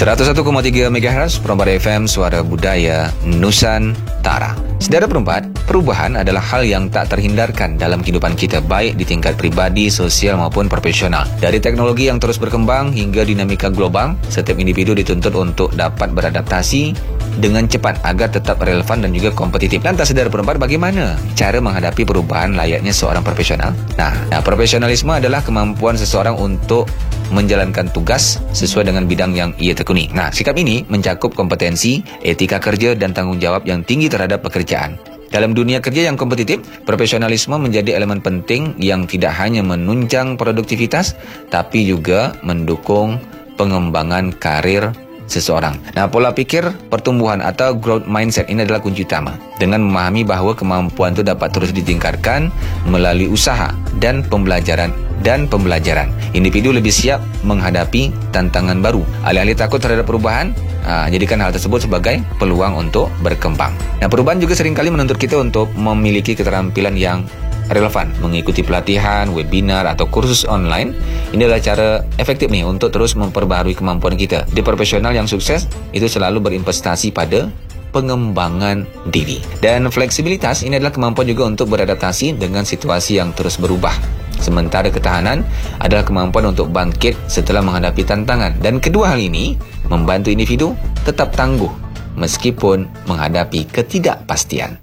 101,3 MHz Perumpat FM Suara Budaya Nusantara. Saudara perempat, perubahan adalah hal yang tak terhindarkan dalam kehidupan kita, baik di tingkat pribadi, sosial maupun profesional. Dari teknologi yang terus berkembang hingga dinamika global, setiap individu dituntut untuk dapat beradaptasi dengan cepat agar tetap relevan dan juga kompetitif. Lantas saudara perempat, bagaimana cara menghadapi perubahan layaknya seorang profesional? Nah, profesionalisme adalah kemampuan seseorang untuk menjalankan tugas sesuai dengan bidang yang ia tekuni. Nah, sikap ini mencakup kompetensi, etika kerja dan tanggung jawab yang tinggi terhadap pekerjaan. Dalam dunia kerja yang kompetitif, profesionalisme menjadi elemen penting yang tidak hanya menunjang produktivitas, tapi juga mendukung pengembangan karir seseorang. Nah, pola pikir pertumbuhan atau growth mindset ini adalah kunci utama. Dengan memahami bahawa kemampuan itu dapat terus ditingkatkan melalui usaha dan pembelajaran. Individu lebih siap menghadapi tantangan baru. Alih-alih takut terhadap perubahan, jadikan hal tersebut sebagai peluang untuk berkembang. Nah, perubahan juga seringkali menuntut kita untuk memiliki keterampilan yang relevan, mengikuti pelatihan, webinar atau kursus online. Ini adalah cara efektif nih untuk terus memperbaharui kemampuan kita. Di profesional yang sukses itu selalu berinvestasi pada pengembangan diri. Dan fleksibilitas ini adalah kemampuan juga untuk beradaptasi dengan situasi yang terus berubah. Sementara ketahanan adalah kemampuan untuk bangkit setelah menghadapi tantangan. Dan kedua hal ini membantu individu tetap tangguh meskipun menghadapi ketidakpastian.